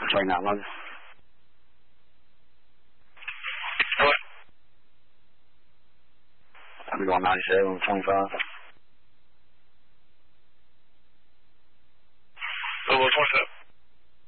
Train that one. Have we got 97 on 25?